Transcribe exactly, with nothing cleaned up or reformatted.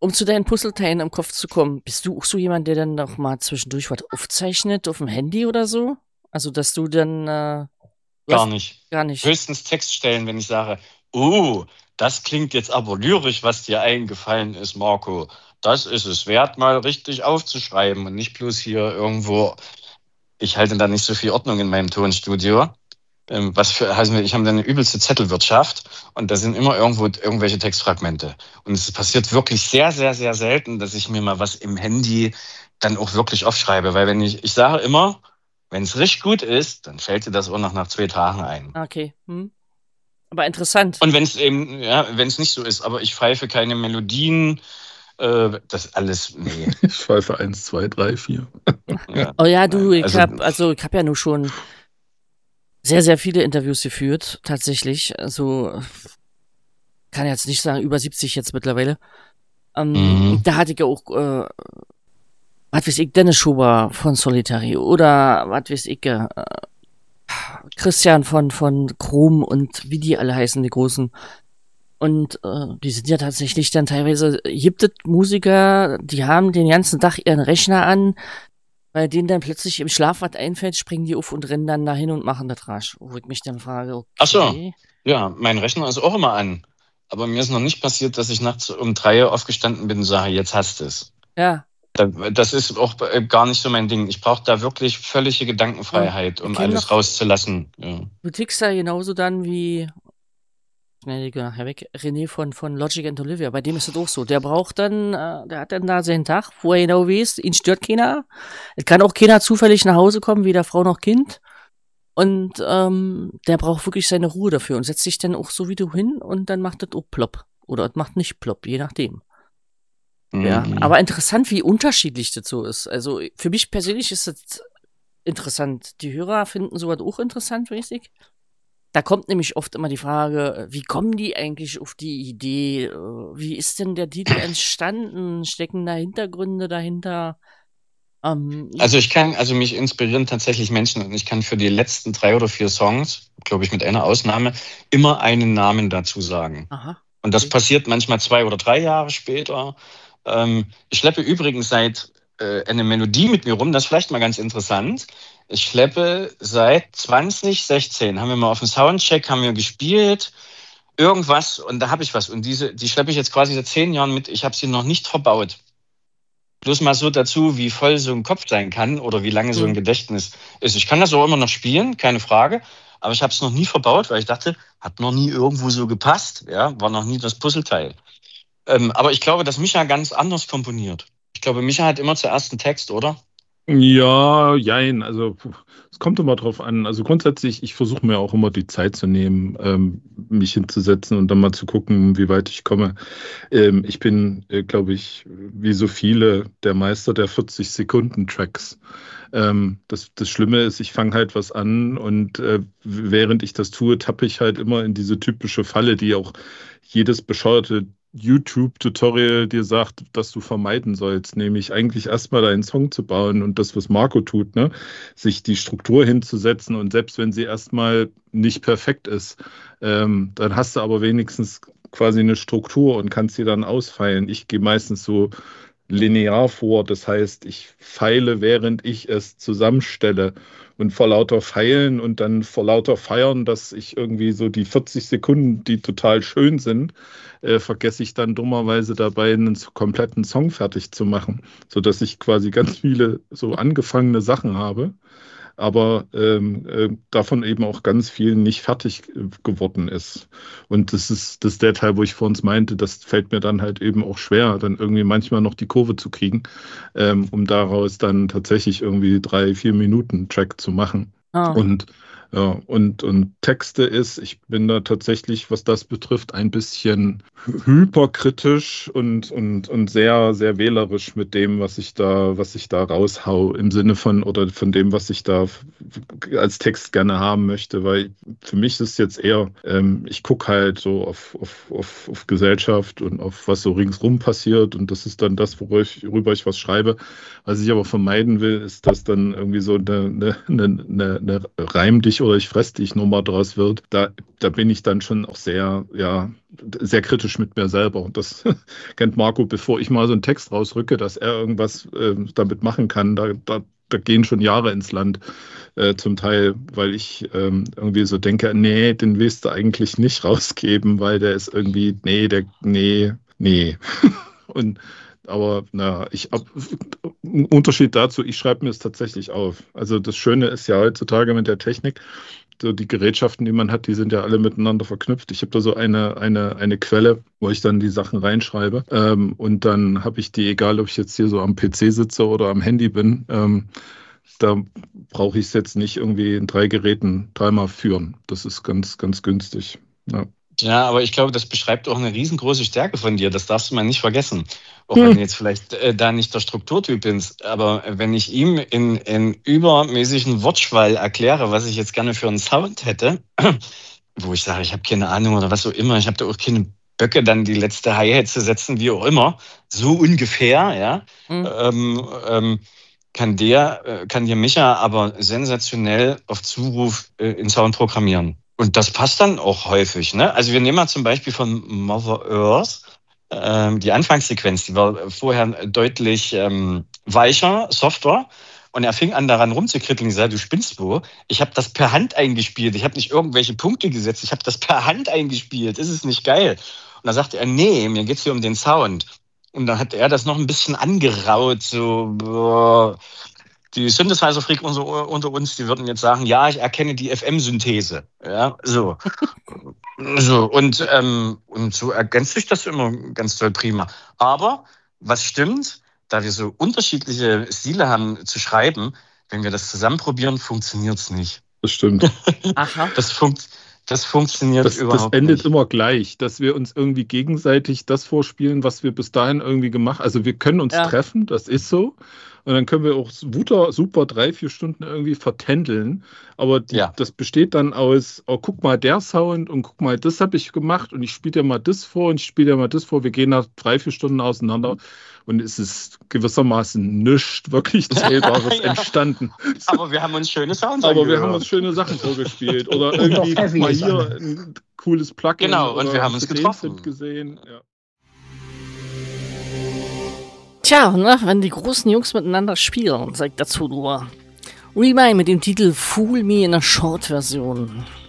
um zu deinen Puzzleteilen im Kopf zu kommen, bist du auch so jemand, der dann noch mal zwischendurch was aufzeichnet auf dem Handy oder so? Also, dass du dann, äh, du Gar hast nicht. gar nicht. Höchstens Textstellen, wenn ich sage, oh, das klingt jetzt aber lyrisch, was dir eingefallen ist, Marco. Das ist es wert, mal richtig aufzuschreiben und nicht bloß hier irgendwo. Ich halte da nicht so viel Ordnung in meinem Tonstudio. Ähm, was für, also ich habe da eine übelste Zettelwirtschaft und da sind immer irgendwo irgendwelche Textfragmente. Und es passiert wirklich sehr, sehr, sehr selten, dass ich mir mal was im Handy dann auch wirklich aufschreibe. Weil wenn ich, ich sage immer, wenn es richtig gut ist, dann fällt dir das auch noch nach zwei Tagen ein. Okay. Hm. Aber interessant. Und wenn es eben, ja, wenn es nicht so ist, aber ich pfeife keine Melodien, äh, das alles, nee. Ich pfeife eins, zwei, drei, vier. Ja, Oh ja, du, nein, ich also- hab, also ich habe ja nur schon sehr, sehr viele Interviews geführt, tatsächlich. Also kann jetzt nicht sagen, über siebzig jetzt mittlerweile. Ähm, Mhm. Da hatte ich ja auch, äh, was weiß ich, Dennis Schuber von Solitary oder was weiß ich, äh, Christian von, von Chrom und wie die alle heißen, die Großen. Und äh, die sind ja tatsächlich dann teilweise, gibt es Musiker, die haben den ganzen Tag ihren Rechner an, bei denen dann plötzlich im Schlaf was einfällt, springen die auf und rennen dann dahin und machen das rasch. Wo ich mich dann frage, okay. Ach so. Ja, mein Rechner ist auch immer an. Aber mir ist noch nicht passiert, dass ich nachts um drei aufgestanden bin und sage, jetzt hast du es. Ja. Das ist auch gar nicht so mein Ding. Ich brauche da wirklich völlige Gedankenfreiheit, um alles noch, rauszulassen. Ja. Du tickst da genauso dann wie schnell nachher weg, René von, von Logic and Olivia. Bei dem ist das auch so. Der braucht dann, äh, der hat dann da seinen Tag, wo er genau weiß, ihn stört keiner. Es kann auch keiner zufällig nach Hause kommen, weder Frau noch Kind. Und ähm, der braucht wirklich seine Ruhe dafür und setzt sich dann auch so wie du hin und dann macht das auch plopp. Oder es macht nicht plopp, je nachdem. Mhm. Ja, aber interessant, wie unterschiedlich das so ist. Also für mich persönlich ist das interessant. Die Hörer finden sowas auch interessant, weiß ich. Da kommt nämlich oft immer die Frage, wie kommen die eigentlich auf die Idee? Wie ist denn der Titel entstanden? Stecken da Hintergründe dahinter? Ähm, also ich kann, also mich inspirieren tatsächlich Menschen und ich kann für die letzten drei oder vier Songs, glaube ich mit einer Ausnahme, immer einen Namen dazu sagen. Aha. Und das Okay. passiert manchmal zwei oder drei Jahre später. Ähm, ich schleppe übrigens seit äh, eine Melodie mit mir rum, das ist vielleicht mal ganz interessant. Ich schleppe seit zwanzig sechzehn, haben wir mal auf dem Soundcheck, haben wir gespielt, irgendwas und da habe ich was. Und diese, die schleppe ich jetzt quasi seit zehn Jahren mit, ich habe sie noch nicht verbaut. Bloß mal so dazu, wie voll so ein Kopf sein kann oder wie lange so ein Gedächtnis ist. Ich kann das auch immer noch spielen, keine Frage. Aber ich habe es noch nie verbaut, weil ich dachte, hat noch nie irgendwo so gepasst. Ja, war noch nie das Puzzleteil. Ähm, aber ich glaube, dass Micha ganz anders komponiert. Ich glaube, Micha hat immer zuerst einen Text, oder? Ja, jein. Also es kommt immer drauf an. Also grundsätzlich, ich versuche mir auch immer die Zeit zu nehmen, ähm, mich hinzusetzen und dann mal zu gucken, wie weit ich komme. Ähm, ich bin, äh, glaube ich, wie so viele, der Meister der vierzig-Sekunden-Tracks. Ähm, das, das Schlimme ist, ich fange halt was an und äh, während ich das tue, tappe ich halt immer in diese typische Falle, die auch jedes bescheuerte YouTube-Tutorial dir sagt, dass du vermeiden sollst, nämlich eigentlich erstmal deinen Song zu bauen und das, was Marco tut, ne? Sich die Struktur hinzusetzen und selbst wenn sie erstmal nicht perfekt ist, ähm, dann hast du aber wenigstens quasi eine Struktur und kannst sie dann ausfeilen. Ich gehe meistens so linear vor, das heißt, ich feile, während ich es zusammenstelle und vor lauter Feilen und dann vor lauter Feiern, dass ich irgendwie so die vierzig Sekunden, die total schön sind, äh, vergesse ich dann dummerweise dabei, einen kompletten Song fertig zu machen, sodass ich quasi ganz viele so angefangene Sachen habe, aber ähm, äh, davon eben auch ganz viel nicht fertig geworden ist. Und das ist, das ist der Teil, wo ich vorhin meinte, das fällt mir dann halt eben auch schwer, dann irgendwie manchmal noch die Kurve zu kriegen, ähm, um daraus dann tatsächlich irgendwie drei, vier Minuten Track zu machen. Ah. Und ja, und, und Texte ist, ich bin da tatsächlich, was das betrifft, ein bisschen hyperkritisch und, und, und sehr, sehr wählerisch mit dem, was ich da, was ich da raushau, im Sinne von, oder von dem, was ich da als Text gerne haben möchte, weil für mich ist es jetzt eher, ähm, ich gucke halt so auf, auf, auf, auf Gesellschaft und auf was so ringsrum passiert und das ist dann das, worüber ich, worüber ich was schreibe. Was ich aber vermeiden will, ist, dass dann irgendwie so eine, eine, eine, eine Reim dich oder ich fress dich Nummer draus wird, da, da bin ich dann schon auch sehr, ja, sehr kritisch mit mir selber. Und das kennt Marco, bevor ich mal so einen Text rausrücke, dass er irgendwas äh, damit machen kann, da, da, da gehen schon Jahre ins Land. Äh, zum Teil, weil ich ähm, irgendwie so denke, nee, den willst du eigentlich nicht rausgeben, weil der ist irgendwie, nee, der, nee, nee. Und aber na, ich ab, ein Unterschied dazu, ich schreibe mir es tatsächlich auf. Also das Schöne ist ja heutzutage mit der Technik, so die Gerätschaften, die man hat, die sind ja alle miteinander verknüpft. Ich habe da so eine, eine, eine Quelle, wo ich dann die Sachen reinschreibe. Ähm, und dann habe ich die, egal ob ich jetzt hier so am P C sitze oder am Handy bin, ähm, da brauche ich es jetzt nicht irgendwie in drei Geräten dreimal führen. Das ist ganz, ganz günstig. Ja. Ja, aber ich glaube, das beschreibt auch eine riesengroße Stärke von dir. Das darfst du mal nicht vergessen. Auch Hm. wenn du jetzt vielleicht äh, da nicht der Strukturtyp bist. Aber wenn ich ihm in, in übermäßigen Wortschwall erkläre, was ich jetzt gerne für einen Sound hätte, wo ich sage, ich habe keine Ahnung oder was auch immer, ich habe da auch keine Böcke, dann die letzte Hi-Hat zu setzen, wie auch immer, so ungefähr, ja, Mhm. ähm, ähm, kann der, äh, kann dir Micha aber sensationell auf Zuruf äh, in Sound programmieren. Und das passt dann auch häufig, ne? Also wir nehmen mal zum Beispiel von Mother Earth ähm, die Anfangssequenz, die war vorher deutlich ähm, weicher, softer. Und er fing an, daran rumzukritteln. Ich sagte, du spinnst wo? Ich habe das per Hand eingespielt. Ich habe nicht irgendwelche Punkte gesetzt. Ich habe das per Hand eingespielt. Ist es nicht geil? Und da sagte er, nee, mir geht's hier um den Sound. Und dann hat er das noch ein bisschen angeraut, so, boah. Die Synthesizer-Freak unter, unter uns, die würden jetzt sagen, ja, ich erkenne die F M-Synthese. Ja, so. so und, ähm, und so ergänzt sich das immer ganz toll prima. Aber was stimmt, da wir so unterschiedliche Stile haben zu schreiben, wenn wir das zusammen probieren, funktioniert es nicht. Das stimmt. Aha. Das, funkt, das funktioniert Das, das überhaupt endet nicht. immer gleich, dass wir uns irgendwie gegenseitig das vorspielen, was wir bis dahin irgendwie gemacht haben. Also wir können uns Ja. treffen, das ist so. Und dann können wir auch super, super drei, vier Stunden irgendwie vertändeln. Aber die, Ja. das besteht dann aus, oh, guck mal, der Sound und guck mal, das habe ich gemacht und ich spiele dir mal das vor und ich spiele dir mal das vor. Wir gehen nach drei, vier Stunden auseinander und es ist gewissermaßen nichts wirklich Zählbares Ja. entstanden. Aber wir haben uns schöne Sounds Aber wir angehört. haben uns schöne Sachen vorgespielt. Oder irgendwie, guck mal hier, ein cooles Plugin. Genau, und oder wir haben uns den getroffen. Tipp gesehen. Ja. Tja, ne, wenn die großen Jungs miteinander spielen, sagt dazu nur Remind mit dem Titel Fool Me in der Short-Version.